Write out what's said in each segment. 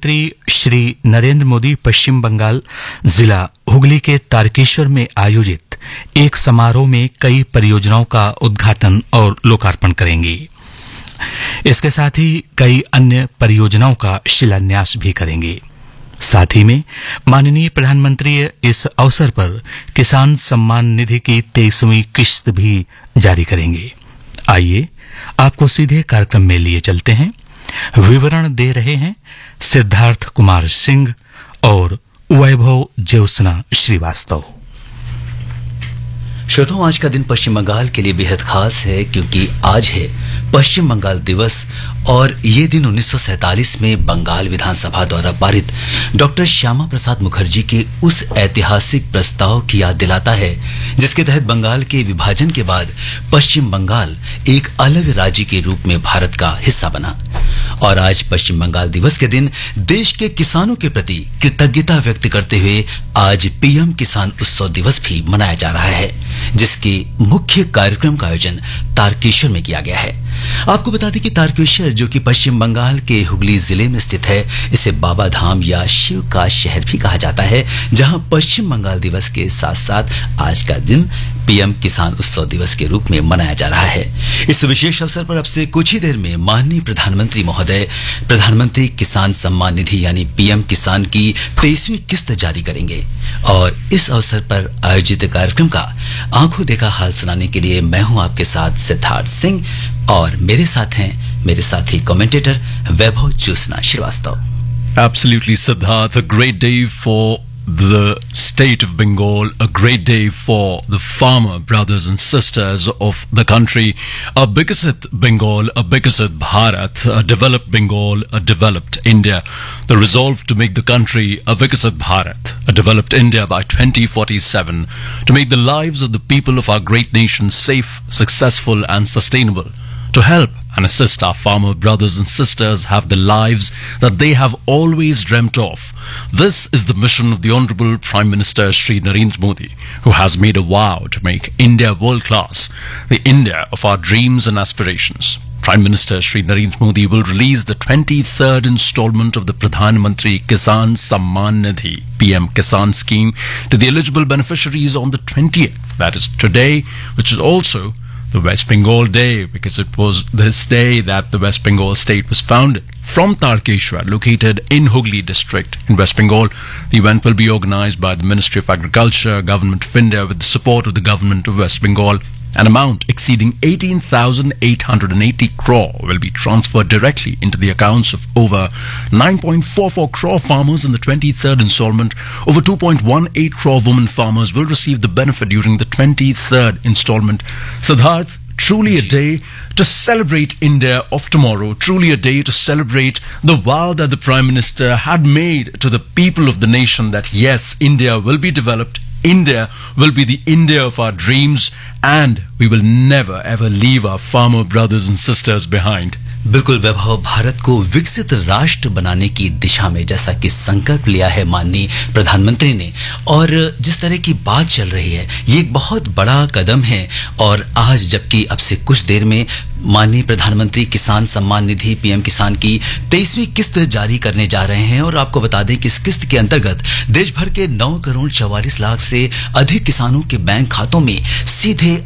प्रधानमंत्री श्री नरेंद्र मोदी पश्चिम बंगाल जिला हुगली के तारकेश्वर में आयोजित एक समारोह में कई परियोजनाओं का उद्घाटन और लोकार्पण करेंगे। इसके साथ ही कई अन्य परियोजनाओं का शिलान्यास भी करेंगे। साथ ही में माननीय प्रधानमंत्री इस अवसर पर किसान सम्मान निधि की 23वीं किश्त भी जारी करेंगे। आइए आपको सीधे कार्यक्रम में लिए चलते हैं। विवरण दे रहे हैं सिद्धार्थ कुमार सिंह और वैभव ज्योत्सना श्रीवास्तव। श्रोताओं, आज का दिन पश्चिम बंगाल के लिए बेहद खास है क्योंकि आज है पश्चिम बंगाल दिवस और ये दिन 1947 में बंगाल विधानसभा द्वारा पारित डॉक्टर श्यामा प्रसाद मुखर्जी के उस ऐतिहासिक प्रस्ताव की याद दिलाता है जिसके तहत बंगाल के विभाजन के बाद पश्चिम बंगाल एक अलग राज्य के रूप में भारत का हिस्सा बना। और आज पश्चिम बंगाल दिवस के दिन देश के किसानों के प्रति कृतज्ञता व्यक्त करते हुए आज पीएम किसान उत्सव दिवस भी मनाया जा रहा है, जिसके मुख्य कार्यक्रम का आयोजन तारकेश्वर में किया गया है। आपको बता दें कि तारकेश्वर, जो कि पश्चिम बंगाल के हुगली जिले में स्थित है, इसे बाबा धाम या शिव का शहर भी कहा जाता है, जहां पश्चिम बंगाल दिवस के साथ साथ आज का दिन पीएम किसान उत्सव दिवस के रूप में मनाया जा रहा है। इस विशेष अवसर पर अब से कुछ ही देर में माननीय प्रधानमंत्री महोदय प्रधानमंत्री किसान सम्मान निधि यानी पीएम किसान की 23वीं किस्त जारी करेंगे। और इस अवसर पर आयोजित कार्यक्रम का आंखों देखा हाल सुनाने के लिए मैं हूं आपके साथ सिद्धार्थ सिंह और मेरे साथ हैं मेरे साथी commentator Vaibhav Jyotsna Srivastava. Absolutely, Siddharth. A great day for the state of Bengal, a great day for the farmer brothers and sisters of the country. A Bikasit Bengal, a Bikasit Bharat, a developed Bengal, a developed India. The resolve to make the country a Bikasit Bharat, a developed India by 2047, to make the lives of the people of our great nation safe, successful and sustainable, to help and assist our farmer brothers and sisters have the lives that they have always dreamt of. This is the mission of the Honorable Prime Minister Shri Narendra Modi, who has made a vow to make India world-class, the India of our dreams and aspirations. Prime Minister Shri Narendra Modi will release the 23rd installment of the Pradhan Mantri Kisan Samman Nidhi PM Kisan scheme to the eligible beneficiaries on the 20th, that is today, which is also the West Bengal Day, because it was this day that the West Bengal state was founded. From Tarkeshwar, located in Hooghly district in West Bengal, the event will be organized by the Ministry of Agriculture, Government of India, with the support of the Government of West Bengal. An amount exceeding 18,880 crore will be transferred directly into the accounts of over 9.44 crore farmers in the 23rd installment. Over 2.18 crore women farmers will receive the benefit during the 23rd installment. Siddharth, truly a day to celebrate India of tomorrow, truly a day to celebrate the vow that the Prime Minister had made to the people of the nation that yes, India will be developed, India will be the India of our dreams, and we will never ever leave our farmer brothers and sisters behind. बिल्कुल वैभव, भारत को विकसित राष्ट्र बनाने की दिशा में जैसा कि संकल्प लिया है माननीय प्रधानमंत्री ने और जिस तरह की बात चल रही है, ये एक बहुत बड़ा कदम है। और आज जबकि अब से कुछ देर में माननीय प्रधानमंत्री किसान सम्मान निधि पीएम किसान की 23वीं किस्त जारी करने जा रहे हैं और आपको बता दें कि इस किस्त के अंतर्गत देश भर के 9 करोड़ 44 लाख से अधिक किसानों के बैंक खातों में सीधे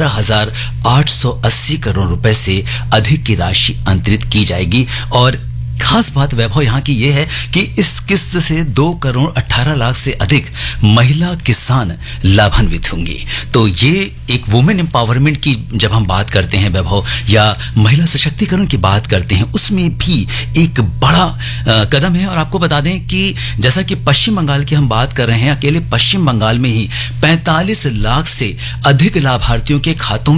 18,880 करोड़ रुपए से अधिक की राशि अंतरित की जाएगी। और खास बात वैभव यहाँ की ये है कि इस किस्त से 2 करोड़ 18 लाख से अधिक महिला किसान लाभान्वित होंगी। तो ये एक वुमेन एम्पावरमेंट की जब हम बात करते हैं वैभव, या महिला सशक्तिकरण की बात करते हैं, उसमें भी एक बड़ा कदम है। और आपको बता दें कि जैसा कि पश्चिम बंगाल की हम बात कर रहे हैं, अकेले पश्चिम बंगाल में ही 45 लाख से अधिक लाभार्थियों के खातों